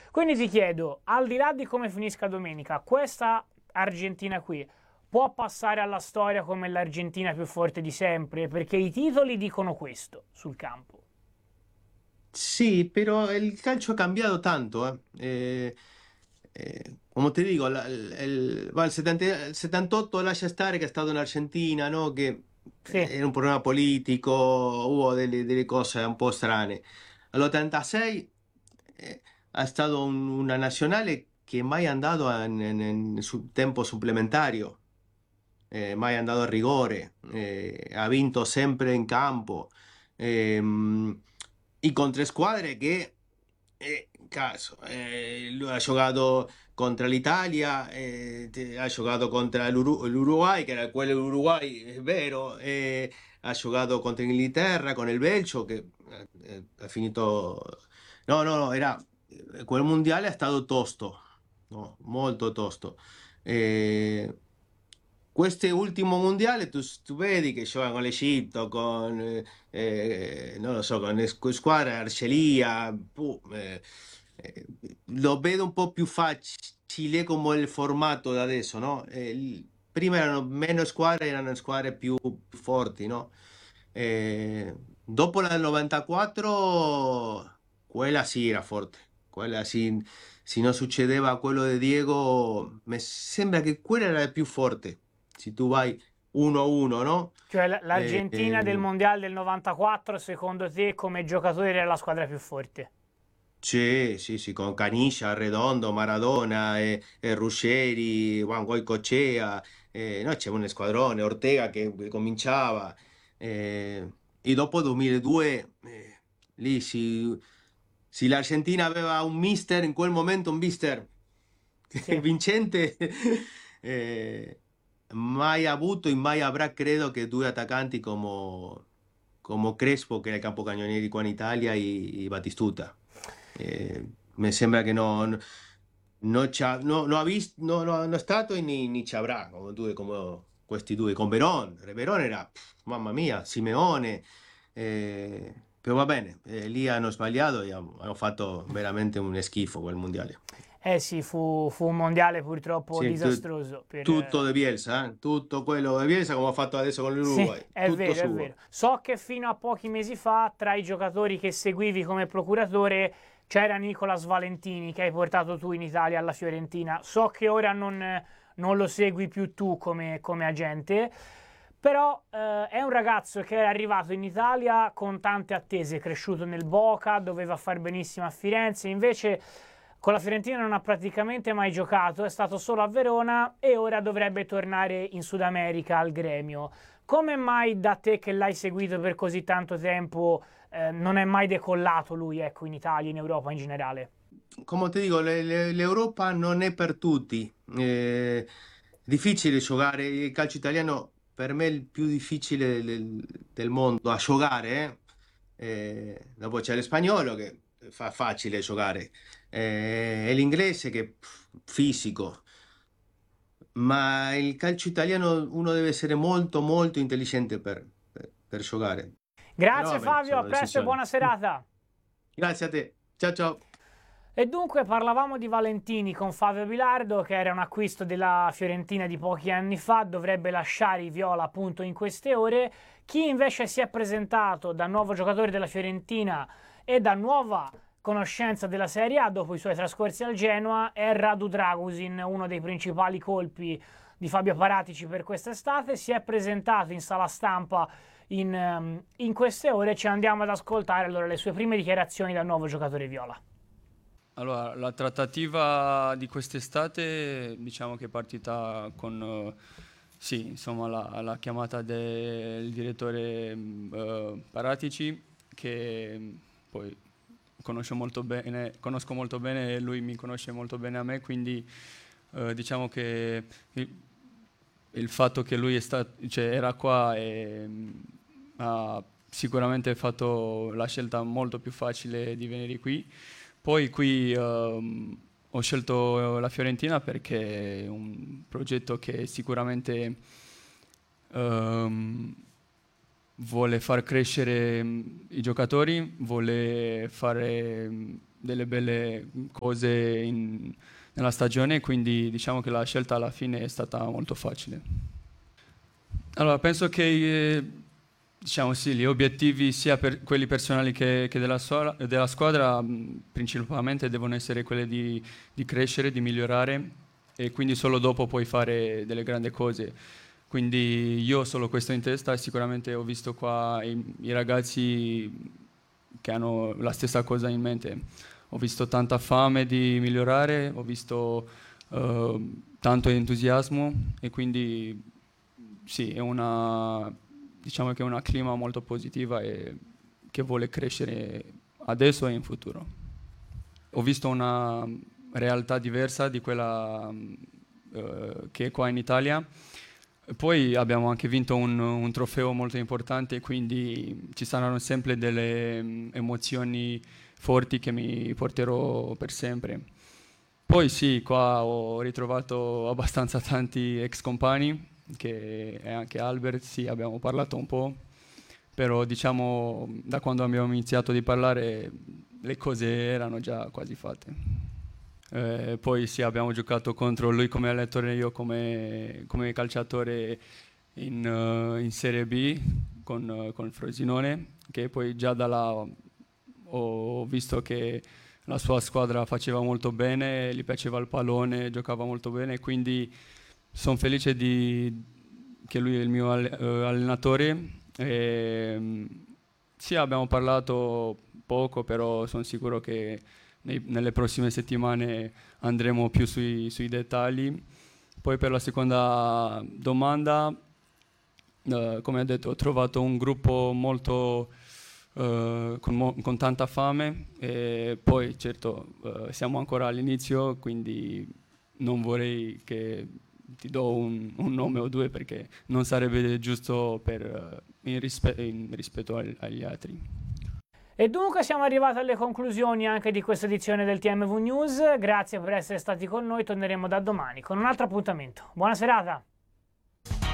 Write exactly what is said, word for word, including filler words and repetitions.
Quindi ti chiedo, al di là di come finisca domenica, questa Argentina qui può passare alla storia come l'Argentina più forte di sempre? Perché i titoli dicono questo sul campo. Sì, però il calcio ha cambiato tanto, eh. Eh, eh, come ti dico, la- il, il- va, il settanta il settantotto lascia stare che è stato in Argentina, no? Che Sì, era un problema politico, hubo delle, delle cose un po' strane. All'ottantasei eh, è stato un- una nazionale che mai è andato a- in, in- in su- tempo supplementario, eh, mai è andato a rigore, eh, ha vinto sempre in campo. Ehm, y con tre squadre che, eh, caso, eh, lui ha giocato contro l'Italia, eh, te- ha giocato contro l'Uru- l'Uruguay, che era quello dell'Uruguay, è vero, eh, ha giocato contro l'Inghilterra, con il Belgio, che eh, eh, ha finito... No, no, no, era... Quel mondiale è stato tosto, no? Molto tosto. Eh, Questo ultimo mondiale tu, tu vedi che gioca con l'Egitto, con, eh, eh, non lo so, con le squ- squadre Arcelia, puh, eh, eh, lo vedo un po' più facile come il formato da adesso, no? Eh, il- prima erano meno squadre, erano squadre più, più forti, no? Eh, dopo la del novantaquattro, quella sì era forte, quella sì, se non succedeva quello di Diego, mi sembra che quella era la più forte. Se tu vai uno a uno, no? cioè l- Eh, l'Argentina del eh, Mondiale del novantaquattro, secondo te come giocatori era la squadra più forte? sì, sì, sì, con Caniggia, Redondo, Maradona, e, e Ruggeri, Juan Goicoechea, eh, no, c'era un squadrone, Ortega che, che cominciava. eh, e dopo duemiladue, eh, lì si, se l'Argentina aveva un mister, in quel momento un mister Sì. vincente, eh, mai ha avuto e mai avrà, credo, che due attaccanti come, come Crespo, che era il capocannoniere qua in Italia, e, e Batistuta. Eh, mi sembra che non, non, c'ha- no- no ha visto, no, no, non è stato e ni, ni ci avrà come, due, come questi due. Con Veron, Veron era, pff, mamma mia, Simeone. eh, però va bene, eh, lì hanno sbagliato e hanno hanno fatto veramente un schifo quel mondiale. Eh sì, fu, fu un mondiale purtroppo Sì, tu- disastroso per... tutto eh, di Bielsa, eh? Tutto quello di Bielsa come ha fatto adesso con Sì, l'Uruguay, è tutto vero, è vero. suo. So che fino a pochi mesi fa, tra i giocatori che seguivi come procuratore, c'era Nicolas Valentini, che hai portato tu in Italia alla Fiorentina. So che ora non, non lo segui più tu come, come agente, però eh, è un ragazzo che è arrivato in Italia con tante attese, è cresciuto nel Boca, doveva far benissimo a Firenze, invece con la Fiorentina non ha praticamente mai giocato, è stato solo a Verona e ora dovrebbe tornare in Sud America al Gremio. Come mai da te che l'hai seguito per così tanto tempo eh, non è mai decollato lui, ecco, in Italia, in Europa in generale? Come ti dico, le- le- l'Europa non è per tutti. Eh, difficile giocare. Il calcio italiano per me è il più difficile del, del mondo a giocare. eh. Eh, dopo c'è lo spagnolo che fa facile giocare. Eh, e l'inglese che pff, fisico. Ma il calcio italiano uno deve essere molto molto intelligente per, per, per giocare. Però Grazie va bene, Fabio, a sono presto e decisioni. buona serata. Grazie a te. Ciao ciao. E dunque parlavamo di Valentini con Fabio Bilardo, che era un acquisto della Fiorentina di pochi anni fa, dovrebbe lasciare i viola appunto in queste ore. Chi invece si è presentato da nuovo giocatore della Fiorentina e da nuova conoscenza della Serie A dopo i suoi trascorsi al Genoa è Radu Dragusin, uno dei principali colpi di Fabio Paratici per quest'estate. Si è presentato in sala stampa in, ehm, in queste ore. Ci andiamo ad ascoltare allora le sue prime dichiarazioni da nuovo giocatore viola. Allora, la trattativa di quest'estate diciamo che è partita con eh, sì, insomma, la, la chiamata del direttore mh, eh, Paratici, che mh, poi conosco molto bene, conosco molto bene e lui mi conosce molto bene a me, quindi eh, diciamo che il, il fatto che lui è stato, cioè, era qua e mh, ha sicuramente fatto la scelta molto più facile di venire qui. Poi qui ehm, ho scelto la Fiorentina perché è un progetto che sicuramente ehm, vuole far crescere mm, i giocatori, vuole fare mm, delle belle cose in, nella stagione, quindi diciamo che la scelta alla fine è stata molto facile. Allora, penso che eh, diciamo sì, gli obiettivi sia per quelli personali che, che della, sua, della squadra mh, principalmente devono essere quelli di, di crescere, di migliorare, e quindi solo dopo puoi fare delle grandi cose. Quindi io ho solo questo in testa e sicuramente ho visto qua i, i ragazzi che hanno la stessa cosa in mente. Ho visto tanta fame di migliorare, ho visto uh, tanto entusiasmo, e quindi sì, è una, diciamo che è una clima molto positiva e che vuole crescere adesso e in futuro. Ho visto una realtà diversa di quella uh, che è qua in Italia. Poi abbiamo anche vinto un, un trofeo molto importante, quindi ci saranno sempre delle um, emozioni forti che mi porterò per sempre. Poi sì, qua ho ritrovato abbastanza tanti ex compagni, che è anche Albert, sì, abbiamo parlato un po', però diciamo da quando abbiamo iniziato di parlare le cose erano già quasi fatte. Eh, poi sì, abbiamo giocato contro lui come allenatore e io come, come calciatore in, uh, in Serie B con, uh, con Frosinone, che poi già da là ho visto che la sua squadra faceva molto bene, gli piaceva il pallone, giocava molto bene, quindi sono felice di, che lui è il mio allenatore. E, sì, abbiamo parlato poco, però sono sicuro che nei, nelle prossime settimane andremo più sui, sui dettagli. Poi per la seconda domanda, eh, come ho detto, ho trovato un gruppo molto eh, con, mo- con tanta fame, e poi certo eh, siamo ancora all'inizio, quindi non vorrei che ti do un, un nome o due, perché non sarebbe giusto per, in, rispe- in rispetto al- agli altri. E dunque siamo arrivati alle conclusioni anche di questa edizione del T M V News. Grazie per essere stati con noi, torneremo da domani con un altro appuntamento. Buona serata!